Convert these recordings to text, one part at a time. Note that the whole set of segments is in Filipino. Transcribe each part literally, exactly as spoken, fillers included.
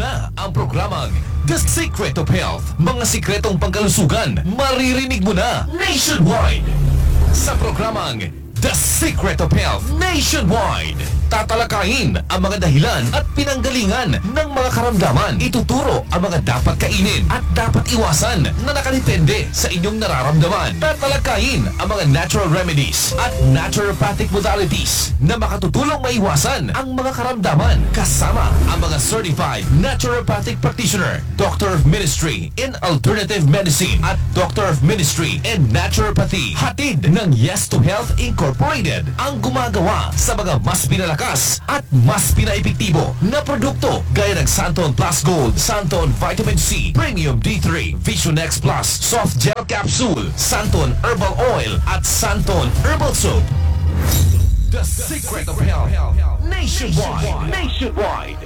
na ang programang The Secret of Health. Mga sikretong pangkalusugan, maririnig mo na nationwide. Sa programang The Secret of Health Nationwide, tatalakayin ang mga dahilan at pinanggalingan ng mga karamdaman. Ituturo ang mga dapat kainin at dapat iwasan na nakadepende sa inyong nararamdaman. Tatalakayin ang mga natural remedies at naturopathic modalities na makatutulong maiwasan ang mga karamdaman. Kasama ang mga certified naturopathic practitioner, Doctor of Ministry in Alternative Medicine at Doctor of Ministry in Naturopathy. Hatid ng Yes to Health Incorporated ang gumagawa sa mga mas pinalakas at mas pinaepektibo na produkto gaya ng Santon Plus Gold, Santon Vitamin C, Premium D three, Vision X Plus, Soft Gel Capsule, Santon Herbal Oil at Santon Herbal Soap. The Secret of Health Nationwide. Nationwide.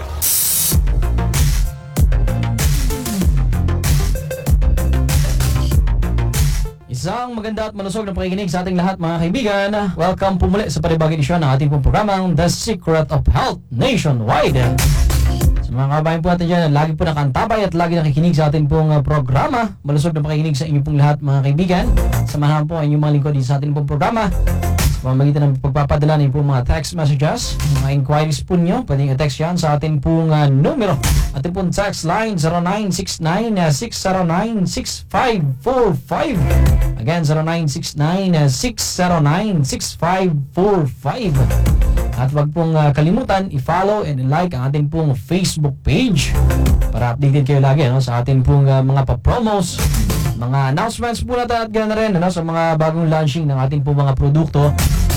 Isang maganda at malusog na pakikinig sa ating lahat, mga kaibigan. Welcome po muli sa panibagong edisyon ng ating pong programang The Secret of Health Nationwide. Sa mga kabayan po natin dyan, lagi po nakantabay at lagi nakikinig sa ating pong uh, programa. Malusog na pakikinig sa inyo pong lahat, mga kaibigan. Samahan po ang inyong mga lingkod sa ating pong programa. Sa pamamagitan ng pagpapadala ng pong mga text messages, mga inquiries po nyo, pwedeng i-text yan sa ating pong uh, numero. Ating pong text line zero nine six nine, six zero nine, six five four five. Again, zero nine six nine, six zero nine, six five four five. At wag pong uh, kalimutan i-follow and i-like ang ating pong Facebook page para updated kayo lagi, no, sa ating pong uh, mga pa-promos, mga announcements po natin at ganoon na rin, no, sa mga bagong launching ng ating pong mga produkto.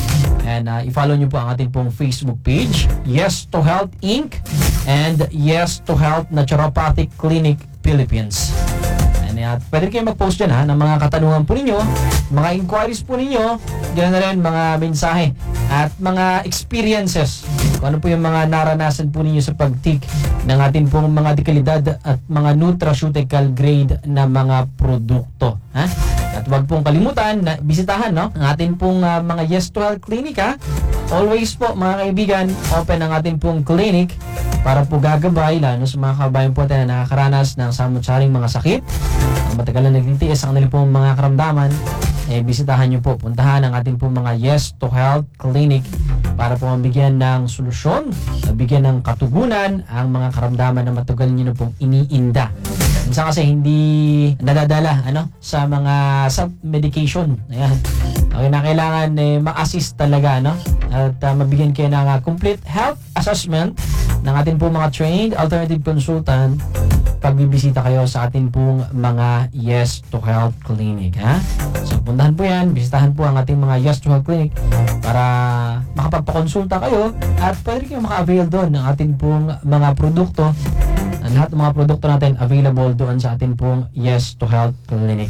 And uh, i-follow nyo po ang ating pong Facebook page, Yes to Health Incorporated and Yes to Health Naturopathic Clinic Philippines. And uh, pwede kayo mag-post dyan, ha, ng mga katanungan po ninyo, mga inquiries po ninyo, ganoon na rin mga mensahe at mga experiences. Kung ano po yung mga naranasan po ninyo sa pag-take ng ating pong mga dekalidad at mga nutraceutical grade na mga produkto. Ha? At huwag pong kalimutan na bisitahan, no, ang ating pong uh, mga Yes to Health Clinic. Ha? Always po, mga kaibigan, open ang ating pong clinic para po gagabay lalo sa mga kabayan po tayo na nakakaranas ng samot-saring mga sakit, ang matagal na nagtitiis ang kanilang pong mga karamdaman. Eh, bisitahan nyo po, puntahan ang ating pong mga Yes to Health Clinic para po mabigyan ng solusyon, mabigyan ng katugunan ang mga karamdaman na matagal nyo na pong iniinda. Minsan kasi hindi nadadala, ano, sa mga self-medication. Ayan. Okay, na kailangan eh, ma-assist talaga, no? At uh, mabigyan kayo ng uh, complete health assessment ng ating pong mga trained alternative consultant pagbibisita kayo sa ating pong mga Yes to Health Clinic, ha? So, puntahan po yan, bisitahan po ang ating mga Yes to Health Clinic para makapagpakonsulta kayo at pwede kayo maka-avail doon ng ating pong mga produkto. Ang lahat ng mga produkto natin available doon sa ating pong Yes to Health Clinic.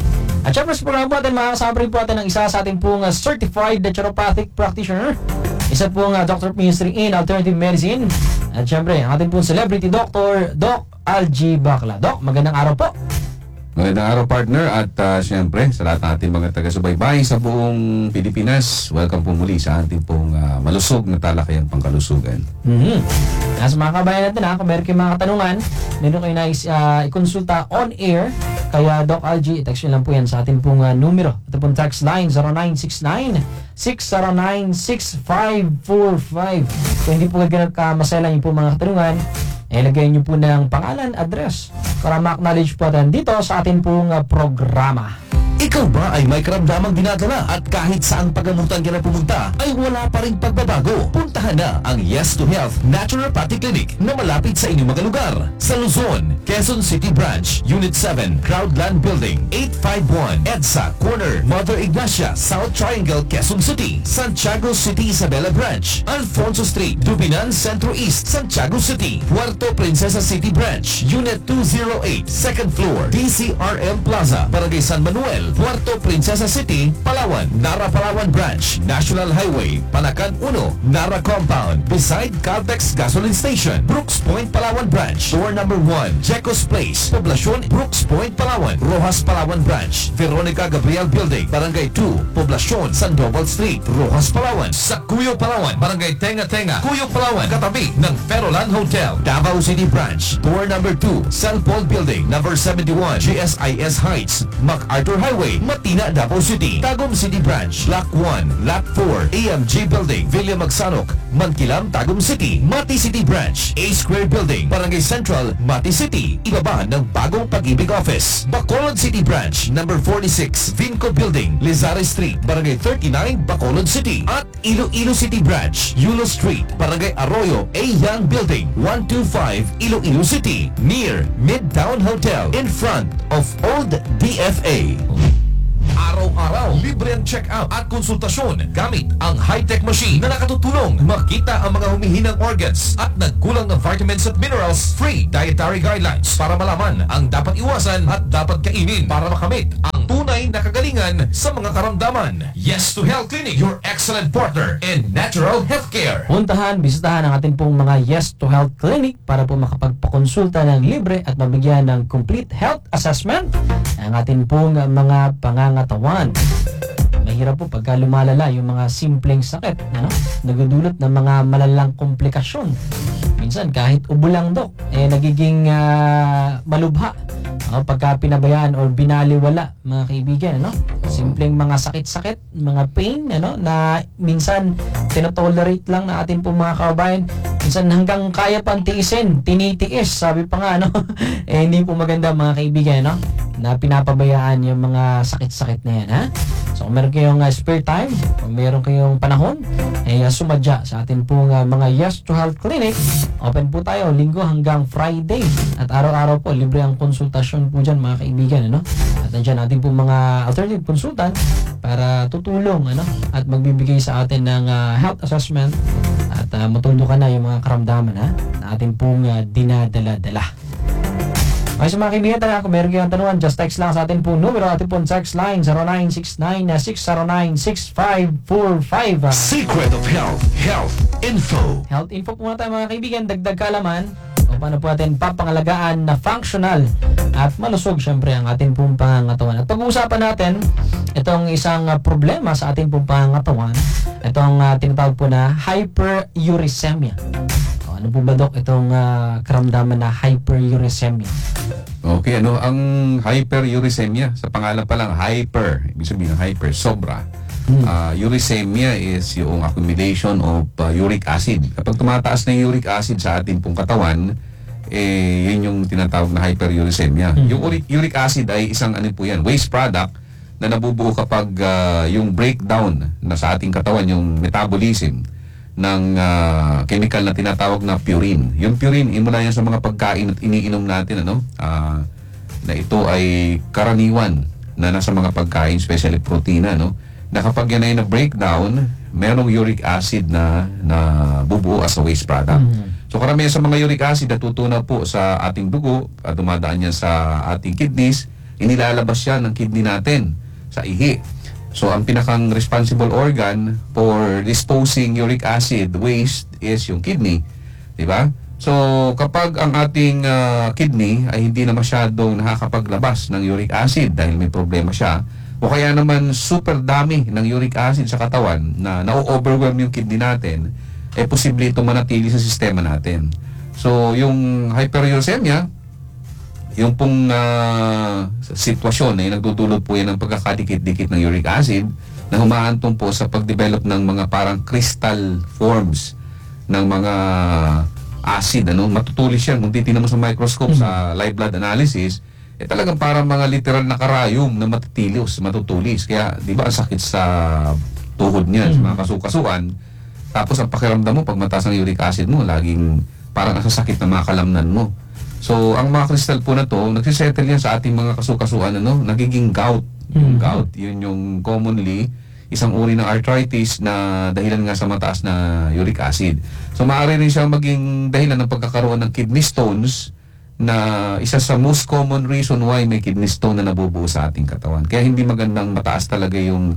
At syempre sa programa po natin, makakasama rin po natin ang isa sa ating pong uh, certified naturopathic practitioner. Isa pong uh, Doctor of Ministry in Alternative Medicine. At syempre, ang ating pong celebrity doctor, Doc Algie Bacla. Doc, magandang araw po. Magandang araw, partner, at uh, siyempre sa lahat ng ating mga taga-subaybay sa buong Pilipinas, welcome po muli sa ating pong uh, malusog na talakayang pangkalusugan. Mm-hmm. Nasa mga kabayan natin, ha, kung meron kayong mga katanungan, meron kayo na uh, ikonsulta on air, kaya Doc Algie, i-text nyo lang po yan sa ating pong uh, numero. Ito pong text line zero nine six nine, six zero nine, six five four five. Kung hindi po gagawin ka masela yung po mga katanungan, eh, lagay nyo po ng pangalan, address para ma-acknowledge po natin dito sa ating pong uh, programa. Ikaw ba ay may karamdamang dinadala at kahit saang pagamutan ka na pumunta ay wala pa rin pagbabago? Puntahan na ang Yes to Health Naturopathic Clinic na malapit sa inyong mga lugar. Sa Luzon, Quezon City Branch, Unit seven, Crowdland Building, eight five one, EDSA, Corner, Mother Ignacia, South Triangle, Quezon City. Santiago City, Isabela Branch, Alfonso Street, Dubinan, Centro East, Santiago City. Puerto Princesa City Branch, Unit two oh eight, second floor, D C R M Plaza, Barangay San Manuel, Puerto Princesa City, Palawan, Nara Palawan Branch, National Highway, Panacan one, Nara Compound, beside Caltex Gasoline Station, Brooks Point, Palawan Branch, door number one, Jecos Place, Poblacion, Brooks Point, Palawan, Rojas Palawan Branch, Veronica Gabriel Building, Barangay two, Poblacion, Sandoval Street, Rojas Palawan, sa Cuyo Palawan, Barangay Tenga Tenga, Cuyo Palawan, katabi ng Ferolan Hotel, Davao City Branch, door number two, San Paul Building, number seventy-one, G S I S Heights, MacArthur Highway, Matina, Davao City, Tagum City Branch, Lot one, Lot four, A M G Building, Villa Magsanok, Mankilam, Tagum City, Mati City Branch, A Square Building, Barangay Central, Mati City, ibaba ng Bagong Pag-ibig Office, Bacolod City Branch, number forty-six, Vinco Building, Lizares Street, Barangay thirty-nine, Bacolod City, at Iloilo City Branch, Yulo Street, Barangay Arroyo, A Young Building, one twenty-five, Iloilo City, near Midtown Hotel, in front of Old D F A. Araw-araw, libre ang check-out at konsultasyon gamit ang high-tech machine na nakatutulong makita ang mga humihinang organs at nagkulang ng vitamins at minerals. Free dietary guidelines para malaman ang dapat iwasan at dapat kainin para makamit ang tunay na kagalingan sa mga karamdaman. Yes to Health Clinic, your excellent partner in natural healthcare. Puntahan, bisitahan ang ating pong mga Yes to Health Clinic para po makapagpakonsulta ng libre at mabigyan ng complete health assessment ang ating pong mga pangangatawan. Mahirap po pagka lumalala yung mga simpleng sakit, ano? Nagdudulot ng mga malalang komplikasyon. Minsan kahit ubo lang, Dok, eh nagiging uh, malubha. Uh, pagka pinabayaan or binaliwala, mga kaibigan, ano? Simpleng mga sakit-sakit, mga pain, ano, na minsan tinotolerate lang na atin po mga kababayan. Minsan hanggang kaya pang tiisin, tinitiis, sabi pa nga, ano? Eh hindi po maganda, mga kaibigan, no? Na pinapabayaan yung mga sakit-sakit na yan, ha? So kung meron kayong uh, spare time, kung meron kayong panahon, eh uh, sumadya sa atin pong uh, mga Yes to Health Clinic. Open po tayo linggo hanggang Friday. At araw-araw po, libre ang konsultasyon po dyan, mga kaibigan, ano? At nandiyan natin po mga alternative consultant para tutulong, ano? At magbibigay sa atin ng uh, health assessment at uh, matuldukan na yung mga karamdaman, ha? Na atin pong uh, dinadala-dala. Okay, so mga kaibigan, talaga kung meron kayong tanungan, just text lang sa atin po numero, atin po text line zero nine six nine six zero nine six five four five. Secret of Health, Health Info. Health info po na tayo, mga kaibigan, dagdag kaalaman kung paano po natin papangalagaan na functional at malusog syempre ang ating pong pangangatawan. At pag-uusapan natin itong isang uh, problema sa ating pong pangangatawan, itong uh, tinatawag po na hyperuricemia. Ano po ba, Dok, itong uh, karamdaman na hyperuricemia? Okay, ano ang hyperuricemia? Sa pangalan pa lang, hyper. Ibig sabihin ng hyper, sobra. Hmm. Uh, uricemia is yung accumulation of uh, uric acid. Kapag tumataas na yung uric acid sa ating pong katawan, eh, yun yung tinatawag na hyperuricemia. Hmm. Yung uric, uric acid ay isang ano po yan, waste product na nabubuo kapag uh, yung breakdown na sa ating katawan, yung metabolism ng uh, chemical na tinatawag na purine. Yung purine, imula yan sa mga pagkain at iniinom natin, ano? Uh, na ito ay karaniwan na nasa mga pagkain, especially protina, no? Na kapag yan ay na-breakdown, merong uric acid na, na bubuo as a waste product. Mm-hmm. So karamihan sa mga uric acid natutunaw po sa ating dugo at dumadaan yan sa ating kidneys, inilalabas yan ng kidney natin sa ihi. So, ang pinakang responsible organ for disposing uric acid waste is yung kidney. Diba? So, kapag ang ating uh, kidney ay hindi na masyadong nakakapaglabas ng uric acid dahil may problema siya, o kaya naman super dami ng uric acid sa katawan na na-overwhelm yung kidney natin, eh posible ito manatili sa sistema natin. So, yung hyperuricemia, yung pong uh, sitwasyon ay eh, nagdudulot po yan ng pagkakadikit-dikit ng uric acid na humaantong po sa pag-develop ng mga parang crystal forms ng mga acid. Ano? Matutulis yan. Kung titignan mo sa microscope, mm-hmm. sa live blood analysis, eh talagang parang mga literal na karayom na matitilos, matutulis. Kaya, di ba, ang sakit sa tuhod niyan, mm-hmm. sa mga kasukasuan. Tapos, ang pakiramdam mo, pag mataas ang uric acid mo, laging parang nasasakit na mga kalamnan mo. So, ang mga crystal po na to, nagsisettle yan sa ating mga kasukasuan, ano, nagiging gout. Yung mm-hmm. gout, yun yung commonly isang uri ng arthritis na dahilan nga sa mataas na uric acid. So, maaari rin siyang maging dahilan ng pagkakaroon ng kidney stones na isa sa most common reason why may kidney stone na nabubuo sa ating katawan. Kaya hindi magandang mataas talaga yung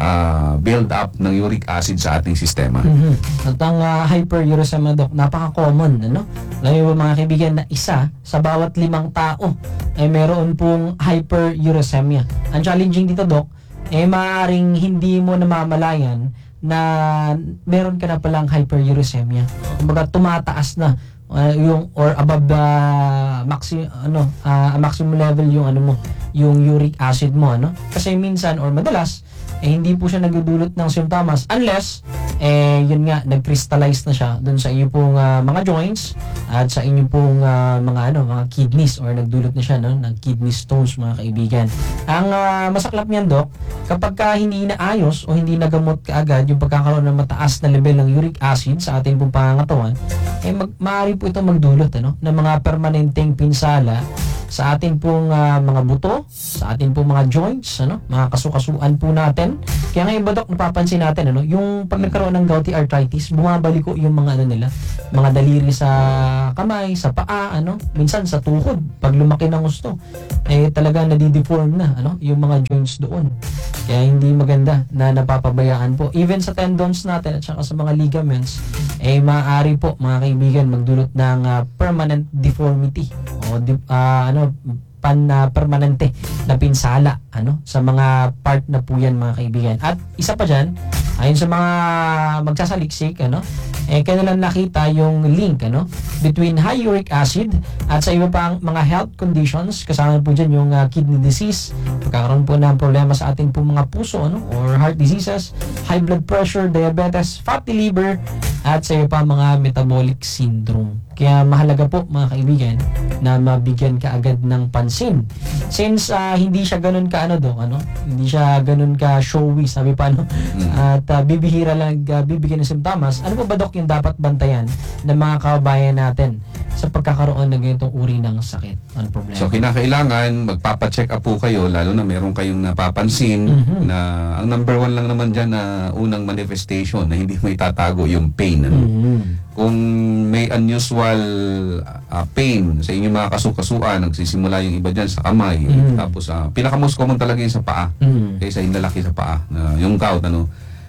uh, build up ng uric acid sa ating sistema. Mhm. At ang uh, hyperuricemia, Doc, napaka-common, ano? Lalo mga kaibigan na isa sa bawat limang tao ay meron pong hyperuricemia. Ang challenging dito, Doc, eh maaaring hindi mo namamalayan na meron ka na palang hyperuricemia. Kumbaga tumataas na uh, yung or above the maxi ano uh, maximum level yung ano mo, yung uric acid mo, ano? Kasi minsan or madalas eh hindi po siya nagdudulot ng simptomas unless eh yun nga nag-crystallize na siya doon sa inyong pong uh, mga joints at sa inyong pong uh, mga ano mga kidneys or nagdulot na siya no ng kidney stones, mga kaibigan. Ang uh, masaklap niyan, Doc, kapag ka hindi inaayos o hindi nagamot kaagad yung pagkakaroon ng mataas na level ng uric acid sa ating pong pangangatawan, eh mag maaari po ito magdulot ano ng mga permanenteng pinsala sa ating pong uh, mga buto, sa ating pong mga joints, ano, mga kasukasuan po natin. Kaya ngayon ba, Doc, napapansin natin, ano, yung pag nagkaroon ng gouty arthritis, bumabalik ko yung mga ano nila, mga daliri sa kamay, sa paa, ano, minsan sa tuhod, pag lumaki ng gusto, eh talaga nadideform na, ano, yung mga joints doon. Kaya hindi maganda na napapabayaan po. Even sa tendons natin at saka sa mga ligaments, eh maaari po, mga kaibigan, magdulot ng uh, permanent deformity o di, uh, ano pan uh, permanente na pinsala ano sa mga part na po yan, mga kaibigan. At isa pa diyan, ayon sa mga magsasaliksik, ano, eh kailan nakita yung link ano between high uric acid at sa iba pang mga health conditions, kasama po diyan yung uh, kidney disease, pagkakaroon po ng problema sa ating po mga puso, ano, or heart diseases, high blood pressure, diabetes, fatty liver, at sa iba pa mga metabolic syndrome. Kaya mahalaga po, mga kaibigan, na mabigyan ka agad ng pansin. Since uh, hindi siya ganun ka ano, Doc, ano? Hindi siya ganun ka showy, sabi pa, no? At uh, bibihira lang uh, bibigyan ng simptomas. Ano pa ba, Doc, yung dapat bantayan ng mga kababayan natin sa pagkakaroon ng ganitong uri ng sakit? Ano problema? So kinakailangan magpapa-check up po kayo, lalo na meron kayong napapansin Mhm. na ang number one lang naman dyan na unang manifestation na hindi mo itatago yung pain. Ano? Mhm. Kung may unusual uh, pain sa inyong mga kasukasuan, nagsisimula yung iba dyan sa kamay, Mm. tapos uh, pinaka-most common talaga yung sa paa, Mhm. kaysa yung lalaki sa paa, na yung gout, ano.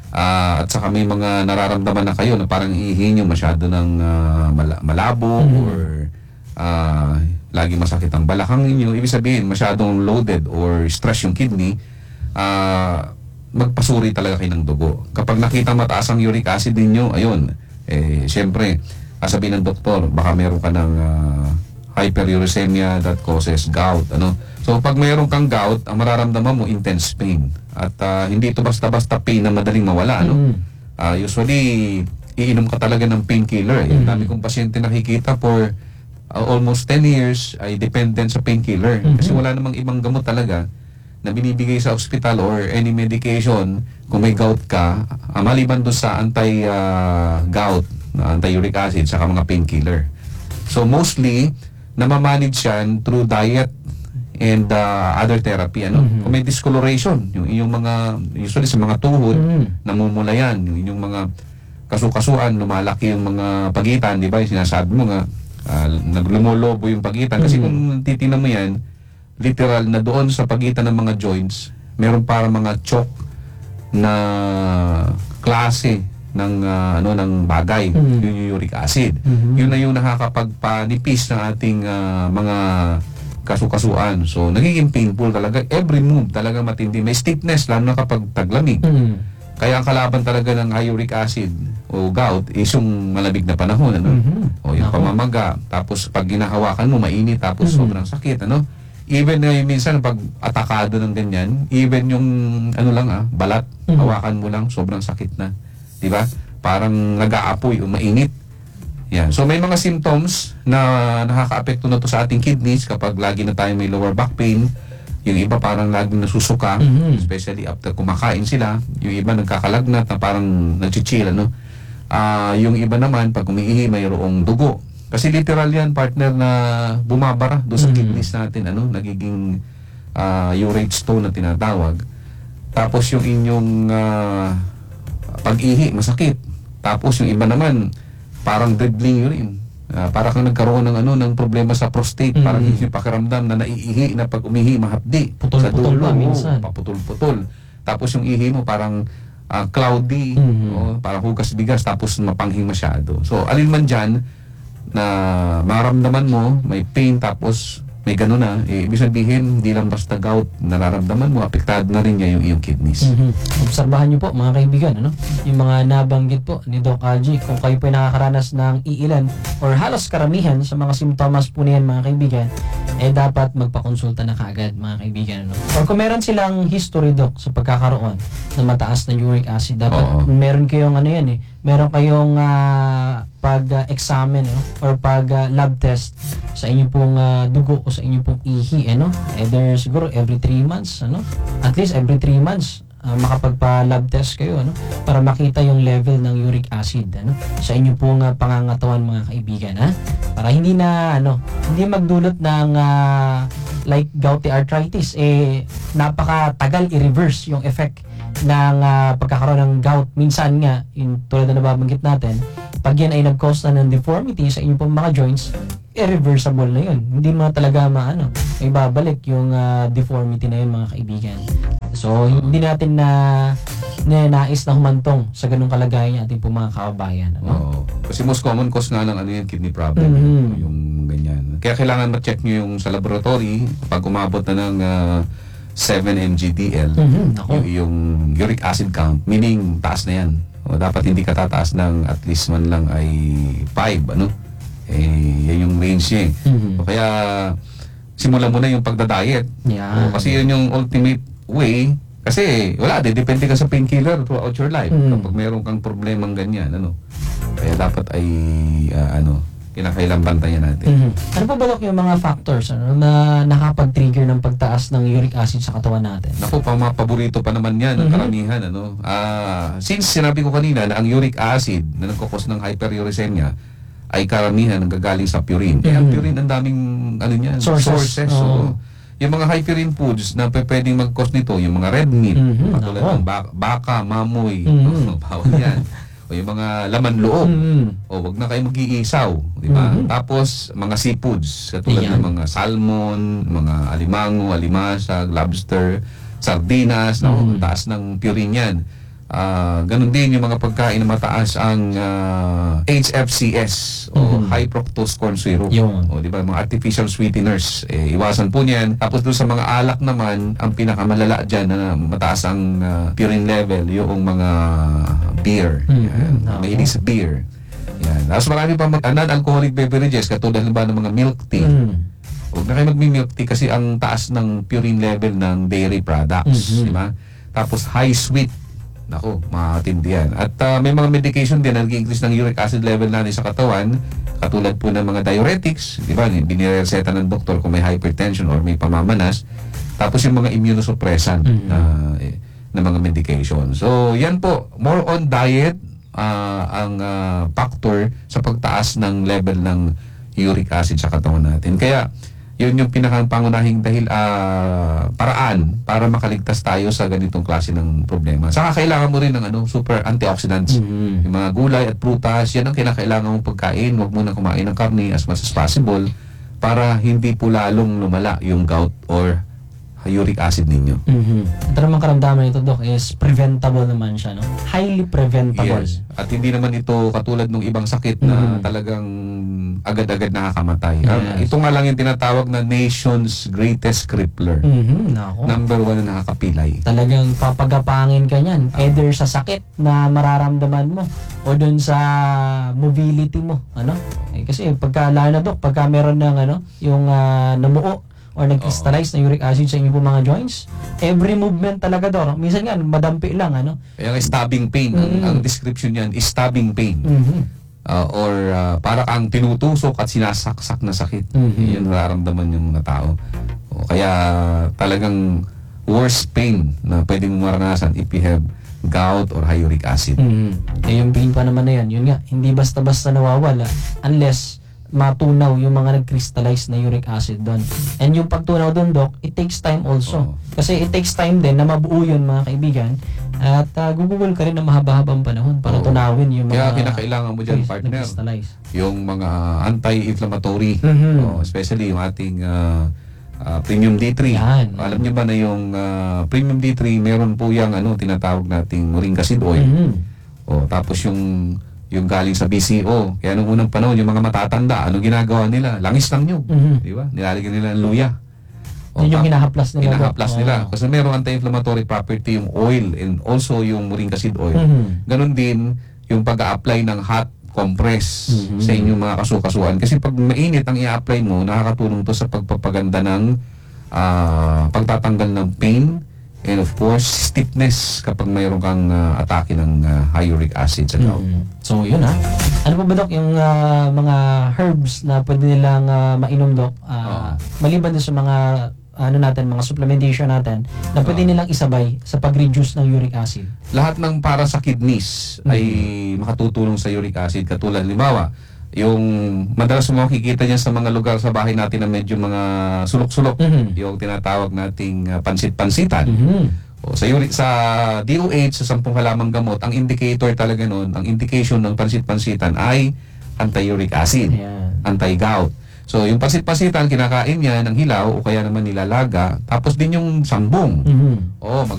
Ah, at saka may mga nararamdaman na kayo na parang ihi nyo masyado ng ah, mala- malabo Mhm. or ah, lagi masakit ang balakang ninyo, ibig sabihin masyadong loaded or stress yung kidney, ah, magpasuri talaga kayo ng dugo. Kapag nakita mataas ang uric acid ninyo, ayun, eh, siyempre, sabihin ng doktor, baka meron ka ng ah, hyperuricemia that causes gout, ano. So, pag meron kang gout, ang mararamdaman mo, intense pain. At ah, hindi ito basta-basta pain na madaling mawala, ano. Mhm. Ah, usually, iinom ka talaga ng painkiller. Yung dami kong pasyente nakikita for uh, almost ten years ay dependent sa painkiller. Mhm. Kasi wala namang ibang gamot talaga na binibigay sa hospital or any medication kung may gout ka, uh, maliban doon sa anti-gout, na anti-uric acid, saka mga painkiller. So mostly, namamanage yan through diet and uh, other therapy. Ano? Mhm. Kung may discoloration, yung, yung mga, usually sa mga tuhod, Mhm. namumula yan. Yung, yung mga kasukasuan, lumalaki yung mga pagitan, di ba? Yung sinasabi mo nga, uh, naglumulobo yung pagitan. Kasi Mhm. kung titingnan mo yan, literal na doon sa pagitan ng mga joints, meron para mga chalk na klase ng uh, ano ng bagay, Mhm. yun yung uric acid. Mhm. Yun na yung nakakapagpanipis ng ating uh, mga kasukasuan. So, nagiging painful talaga. Every move talaga matindi. May stiffness, lalo na kapag taglamig. Mhm. Kaya ang kalaban talaga ng high uric acid o gout is yung malamig na panahon, ano? Mhm. O yung Ako. pamamaga. Tapos pag ginahawakan mo, mainit. Tapos Mhm. sobrang sakit, ano? Even na minsan pag atakado ng ganyan, even yung ano lang ah, balat, Mhm. hawakan mo lang, sobrang sakit na. 'Di ba? Parang nag-aapoy o mainit. Yan. So may mga symptoms na nakakaapekto na to sa ating kidneys kapag lagi na tayo may lower back pain. Yung iba parang laging nasusuka, Mhm. especially after kumakain sila. Yung iba nagkakalagnat na parang nagchichil, ano? Ah, yung iba naman pag umiihi mayroong dugo. Kasi literal yan, partner, na bumabara doon sa Mhm. kidneys natin, ano? Nagiging ah, urate stone na tinatawag. Tapos yung inyong ah, pag-ihi, masakit. Tapos yung iba naman, parang dribbling urine. Ah, para kang nagkaroon ng ano ng problema sa prostate, Mm. parang yung pakiramdam na naiihi na pag umihi mahapdi Putol-putol pa minsan. paputol-putol. Tapos yung ihi mo parang ah, cloudy, Mhm. o parang hugas bigas tapos mapanghing masyado. So alin man diyan na maramdaman mo, may pain tapos may gano'n na, eh, ibig sabihin, hindi lang basta gout nararamdaman mo, apektado na rin niya yung iyong kidneys. Mhm. Obserbahan niyo po mga kaibigan, ano? Yung mga nabanggit po ni Doc Algie, kung kayo po ay nakakaranas ng iilan or halos karamihan sa mga simptomas po niyan mga kaibigan, eh dapat magpakonsulta na kaagad mga kaibigan, ano? Or kung meron silang history, Doc, sa pagkakaroon ng mataas na uric acid, dapat Oo. meron kayong ano yan eh, meron kayong ah, pag-examine no? or pag-lab test sa inyong pong ah, dugo o sa inyong pong ihi, ano? Either siguro every three months, ano? At least every three months, ah, makapagpa-lab test kayo, ano? Para makita yung level ng uric acid, ano? Sa inyong pong ah, pangangatawan, mga kaibigan, ha? Para hindi na, ano, hindi magdulot ng ah, like gouty arthritis, eh, napakatagal i-reverse yung effect ng ah, pagkakaroon ng gout. Minsan nga, yung tulad na nababanggit natin, pag yan ay nag-cause na ng deformity sa inyong pong mga joints, irreversible na yun. Hindi mo na talaga maano, may babalik yung ah, deformity na yun, mga kaibigan. So, hindi natin na, na nais na humantong sa ganung kalagayan ating pong mga kababayan. Ano? Oo. Kasi most common cause nga ng ano yan, kidney problem, Mhm. yung ganyan. Kaya kailangan ma-check nyo yung sa laboratory pag umabot na ng ah, seven milligrams per deciliter, Mhm, ako. yung, yung uric acid count, meaning taas na yan. O dapat hindi ka tataas ng at least man lang ay five, ano? Eh, yan yung range niya eh. Mhm. O kaya, simulan mo na yung pagda-diet. Yan. O, kasi yun yung ultimate way. Kasi, wala, de, depende ka sa painkiller throughout your life. Mhm. Kapag meron kang problemang ganyan, ano? Kaya dapat ay, ah, ano, kinakailang bantayan natin. Mhm. Ano pa ba, Doc, yung mga factors ano, na nakapag-trigger ng pagtaas ng uric acid sa katawan natin? Naku, pang mga paborito pa naman yan, ang Mhm. karamihan, ano. Ah, since sinabi ko kanina na ang uric acid na nagkakos ng hyperuricemia ay karamihan nanggagaling sa purine. Eh, ang Mhm. purine, ang daming, ano niyan, Sources. So, Oo. yung mga high purine foods na pe- pwedeng mag-cause nito, yung mga red meat, Mhm. katulad Ako. ng baka, baka mamoy, Mhm. bawal yan. O yung mga laman loob. Mhm. O wag na kayo mag-iisaw, di ba? Mhm. Tapos mga seafoods, katulad Ayan. ng mga salmon, mga alimango, alimasag, lobster, sardinas, no? Mhm. Taas ng purine yan. Ah, ganun din yung mga pagkain na mataas ang ah, H F C S o Mhm. high fructose corn syrup. Yun. O di ba, mga artificial sweeteners, eh, iwasan po niyan. Tapos doon sa mga alak naman, ang pinakamalala diyan na mataas ang ah, purine level, yung mga beer. Mhm. Yan. Ako. Mahilig sa beer. Yan. Tapos marami pa mga non-alcoholic beverages katulad ba ng mga milk tea. Mhm. Huwag na kayo mag-milk tea kasi ang taas ng purine level ng dairy products, Mhm. di ba? Tapos high sweet. Nako, matindi yan. At ah, may mga medication din na nag-increase ng uric acid level natin sa katawan, katulad po ng mga diuretics, di ba? Binireseta ng doktor kung may hypertension or may pamamanas. Tapos yung mga immunosuppressant Mhm. na, eh, na mga medication. So, yan po, more on diet ah, ang ah, factor sa pagtaas ng level ng uric acid sa katawan natin. Kaya, yun yung pinakapangunahing dahil ah, paraan para makaligtas tayo sa ganitong klase ng problema. Saka kailangan mo rin ng ano, super antioxidants. Mhm. Yung mga gulay at prutas, yan ang kinakailangan mong pagkain. Huwag mo na kumain ng karne as much as possible para hindi po lalong lumala yung gout or uric acid ninyo. Mhm. Ito naman karamdaman nito, Doc, is preventable naman siya, no? Highly preventable. Yes. At hindi naman ito katulad ng ibang sakit na Mhm. talagang agad-agad nakakamatay. Ah, Yes. ito nga lang yung tinatawag na nation's greatest crippler. Mhm. Nako. Number one na nakakapilay. Talagang papagapangin ka niyan. Either sa sakit na mararamdaman mo o dun sa mobility mo. Ano? Eh, kasi pagka, lalo na, Doc, pagka meron ng ano, yung ah, namuo or nag-crystallize na uric acid sa inyong po mga joints, every movement talaga, Doc. Minsan nga, madampi lang, ano? Kaya nga stabbing pain, ang, Mhm. ang description niyan is stabbing pain. Mhm. Uh, or uh, para kang tinutusok at sinasaksak na sakit. Mhm. Yun nararamdaman yung mga tao. O, kaya talagang worst pain na pwede mong maranasan if you have gout or high uric acid. Mhm. Eh, yung pain pa naman na yan, yun nga, hindi basta-basta nawawala unless matunaw yung mga nag-crystallize na uric acid doon. And yung pagtunaw doon, Doc, it takes time also. Oo. Kasi it takes time din na mabuo yun, mga kaibigan, At uh, gugugol ka rin ng mahaba-habang panahon para Oo. tunawin yung mga... Kaya kinakailangan mo dyan, Yes, partner, nag-crystallize. yung mga anti-inflammatory. Mhm. Oh, especially yung ating ah, ah, Premium D three. Yan. Alam niyo ba na yung ah, Premium D three, meron po yung ano, tinatawag nating moringa seed oil. Mhm. Oh, tapos yung yung galing sa B C O. Kaya nung unang panahon, yung mga matatanda, ano ginagawa nila? Langis lang yun. Mhm. Di ba? Nilalagyan nila ng luya. Oh, Yun yung tap- hinahaplas nila. Hinahaplas Oo. nila. Kasi merong anti-inflammatory property yung oil and also yung moringa seed oil. Mhm. Ganon din yung pag-a-apply ng hot compress Mhm. sa inyong mga kasukasuan. Kasi pag mainit ang i-apply mo, nakakatulong to sa pagpapaganda ng ah, pagtatanggal ng pain and of course, stiffness kapag mayroon kang ah, atake ng ah, high uric acid sa gout. Mhm. So, yun ha. Ano pa ba, Dok, yung ah, mga herbs na pwede nilang ah, mainom, Dok? Ah, maliban din sa mga ano natin, mga supplementation natin, na pwede nilang isabay sa pag-reduce ng uric acid. Lahat ng para sa kidneys ay makatutulong sa uric acid. Katulad, limawa, yung madalas mo makikita niyan sa mga lugar sa bahay natin na medyo mga sulok-sulok, Mhm. yung tinatawag nating ah, pansit-pansitan. Mhm. O, sa uric, sa D O H, sa sampung halamang gamot, ang indicator talaga noon, ang indication ng pansit-pansitan ay anti-uric acid, Ayan. anti-gout. So, yung pansit-pansitan, kinakain niya ng hilaw o kaya naman nilalaga, tapos din yung sambong. Mhm. Oh,